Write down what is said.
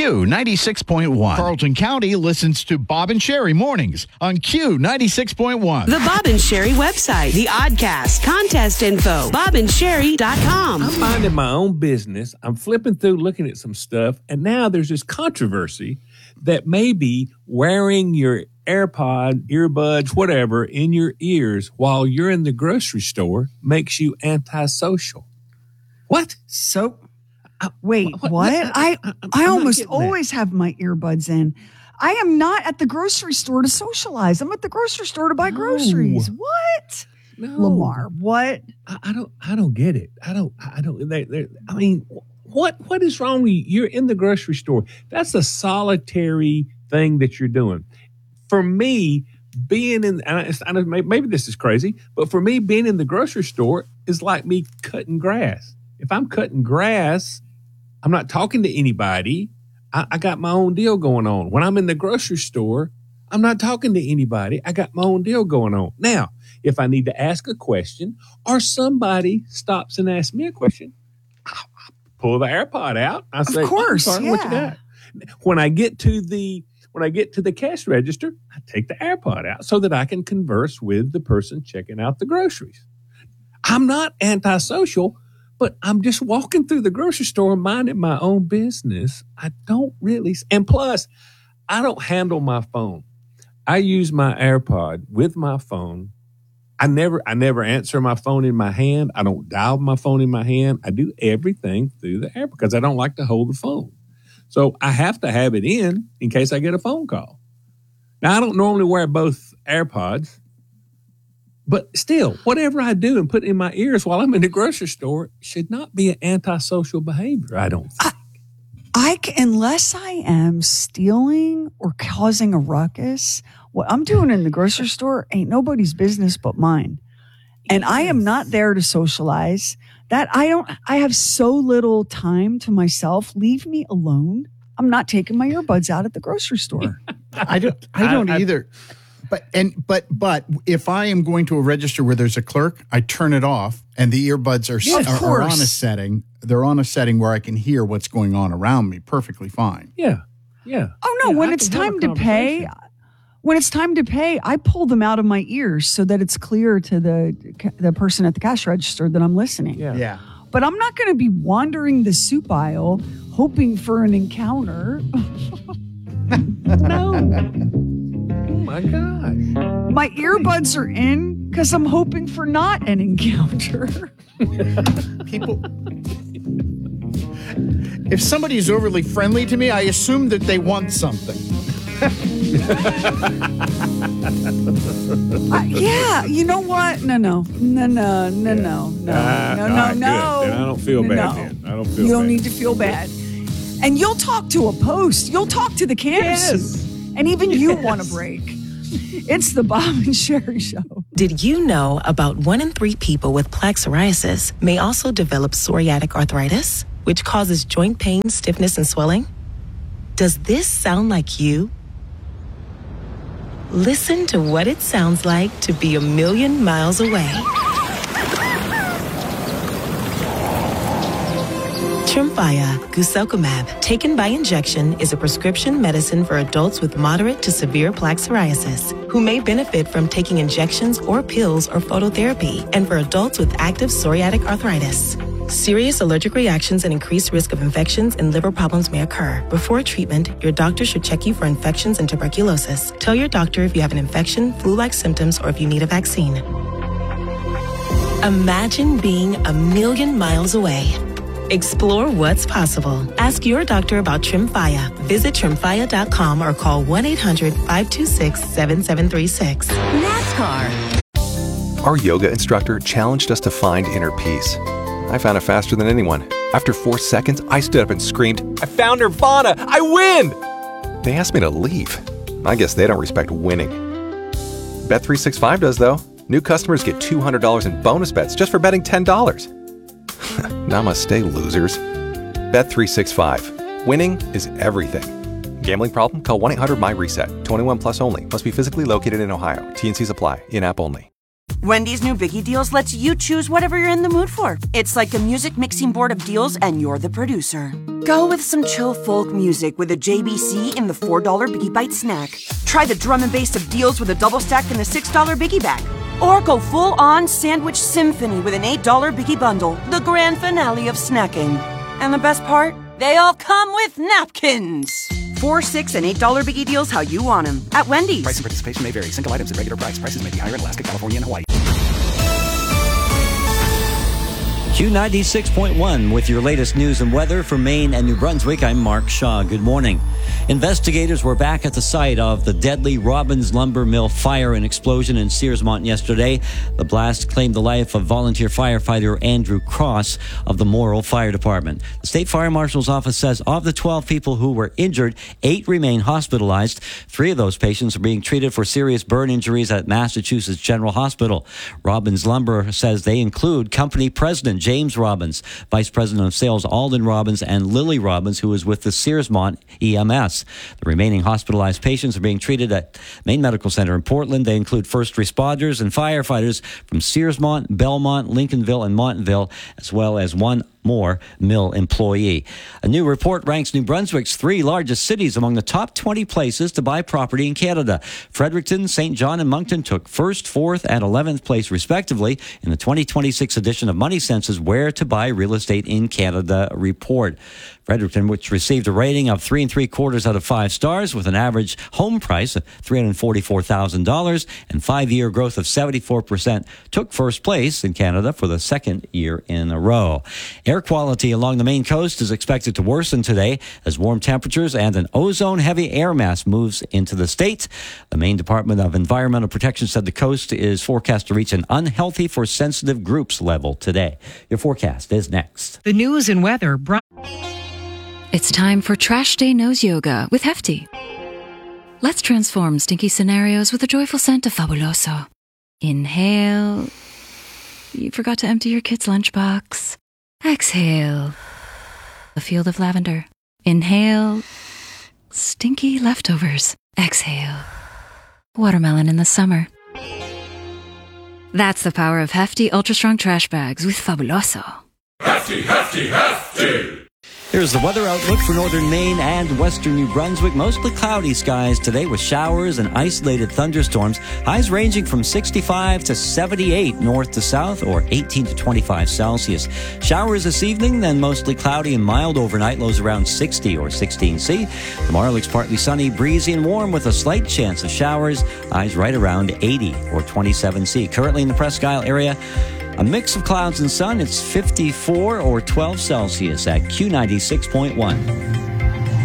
Q96.1. Carlton County listens to Bob and Sherry mornings on Q96.1. The Bob and Sherry website, the Oddcast, contest info, bobandsherry.com. I'm minding my own business. I'm flipping through, looking at some stuff, and now there's this controversy that maybe wearing your AirPod, earbuds, whatever, in your ears while you're in the grocery store makes you antisocial. What? So, wait, what? I almost always have my earbuds in. I am not at the grocery store to socialize. I'm at the grocery store to buy groceries. What? No. Lamar, what? I don't get it. I mean, what is wrong with you? You're in the grocery store. That's a solitary thing that you're doing. For me, being in, maybe this is crazy, but for me, being in the grocery store is like me cutting grass. If I'm cutting grass, I'm not talking to anybody. I got my own deal going on. When I'm in the grocery store, I'm not talking to anybody. I got my own deal going on. Now, if I need to ask a question or somebody stops and asks me a question, I pull the AirPod out. I say, of course, sorry, what you got? When I get to the cash register, I take the AirPod out so that I can converse with the person checking out the groceries. I'm not antisocial, but I'm just walking through the grocery store minding my own business. I don't really, and plus, I don't handle my phone. I use my AirPod with my phone. I never answer my phone in my hand. I don't dial my phone in my hand. I do everything through the AirPod because I don't like to hold the phone. So I have to have it in case I get a phone call. Now, I don't normally wear both AirPods, but still, whatever I do and put in my ears while I'm in the grocery store should not be an antisocial behavior, I don't think. Unless I am stealing or causing a ruckus, what I'm doing in the grocery store ain't nobody's business but mine. And I am not there to socialize. I have so little time to myself. Leave me alone. I'm not taking my earbuds out at the grocery store. I don't either. But if I am going to a register where there's a clerk, I turn it off, and the earbuds are on a setting. They're on a setting where I can hear what's going on around me perfectly fine. Yeah. Oh no! When it's time to pay, I pull them out of my ears so that it's clear to the person at the cash register that I'm listening. Yeah. But I'm not going to be wandering the soup aisle hoping for an encounter. No. Oh my gosh. My earbuds are in because I'm hoping for not an encounter. People, if somebody is overly friendly to me, I assume that they want something. Yeah, you know what? No. Then I don't feel bad then. I don't feel bad. You don't need to feel bad. And you'll talk to a post. You'll talk to the canvas. And even you want a break. It's the Bob and Sherry Show. Did you know about 1 in 3 people with plaque psoriasis may also develop psoriatic arthritis, which causes joint pain, stiffness, and swelling? Does this sound like you? Listen to what it sounds like to be a million miles away. Tremfya guselkumab, taken by injection, is a prescription medicine for adults with moderate to severe plaque psoriasis who may benefit from taking injections or pills or phototherapy, and for adults with active psoriatic arthritis. Serious allergic reactions and increased risk of infections and liver problems may occur. Before treatment, your doctor should check you for infections and tuberculosis. Tell your doctor if you have an infection, flu-like symptoms, or if you need a vaccine. Imagine being a million miles away. Explore what's possible. Ask your doctor about Tremfya. Visit Tremfya.com or call 1-800-526-7736. NASCAR. Our yoga instructor challenged us to find inner peace. I found it faster than anyone. After 4 seconds, I stood up and screamed, "I found Nirvana! I win!" They asked me to leave. I guess they don't respect winning. Bet365 does, though. New customers get $200 in bonus bets just for betting $10. Namaste, losers. Bet365. Winning is everything. Gambling problem? Call 1-800-MY-RESET. 21 plus only. Must be physically located in Ohio. T&Cs apply. In-app only. Wendy's new Biggie Deals lets you choose whatever you're in the mood for. It's like a music mixing board of deals, and you're the producer. Go with some chill folk music with a JBC in the $4 Biggie Bite snack. Try the drum and bass of deals with a double stack in the $6 Biggie Bag. Or go full-on sandwich symphony with an $8 Biggie Bundle, the grand finale of snacking. And the best part? They all come with napkins. $4, $6, and $8 Biggie Deals how you want them at Wendy's. Price and participation may vary. Single items at regular price. Prices may be higher in Alaska, California, and Hawaii. Q96.1 with your latest news and weather for Maine and New Brunswick. I'm Mark Shaw. Good morning. Investigators were back at the site of the deadly Robbins Lumber Mill fire and explosion in Searsmont yesterday. The blast claimed the life of volunteer firefighter Andrew Cross of the Morrill Fire Department. The State Fire Marshal's office says of the 12 people who were injured, 8 remain hospitalized. 3 of those patients are being treated for serious burn injuries at Massachusetts General Hospital. Robbins Lumber says they include company president James Robbins, Vice President of Sales Alden Robbins, and Lily Robbins, who is with the Searsmont EMS. The remaining hospitalized patients are being treated at Maine Medical Center in Portland. They include first responders and firefighters from Searsmont, Belmont, Lincolnville, and Montville, as well as one more mill employee. A new report ranks New Brunswick's 3 largest cities among the top 20 places to buy property in Canada. Fredericton, St. John, and Moncton took 1st, 4th, and 11th place respectively in the 2026 edition of Money Sense's Where to Buy Real Estate in Canada report. Fredericton, which received a rating of 3 3/4 out of 5 stars with an average home price of $344,000 and 5-year growth of 74%, took 1st place in Canada for the 2nd year in a row. Air quality along the Maine coast is expected to worsen today as warm temperatures and an ozone-heavy air mass moves into the state. The Maine Department of Environmental Protection said the coast is forecast to reach an unhealthy for sensitive groups level today. Your forecast is next. The news and weather brought... It's time for Trash Day Nose Yoga with Hefty. Let's transform stinky scenarios with a joyful scent of Fabuloso. Inhale. You forgot to empty your kid's lunchbox. Exhale. A field of lavender. Inhale. Stinky leftovers. Exhale. Watermelon in the summer. That's the power of Hefty Ultra Strong Trash Bags with Fabuloso. Hefty, Hefty, Hefty! Here's the weather outlook for northern Maine and western New Brunswick. Mostly cloudy skies today with showers and isolated thunderstorms. Highs ranging from 65 to 78 north to south or 18 to 25 Celsius. Showers this evening, then mostly cloudy and mild overnight. Lows around 60 or 16 C. Tomorrow looks partly sunny, breezy, and warm with a slight chance of showers. Highs right around 80 or 27 C. Currently in the Presque Isle area, a mix of clouds and sun. It's 54 or 12 Celsius at Q96.1.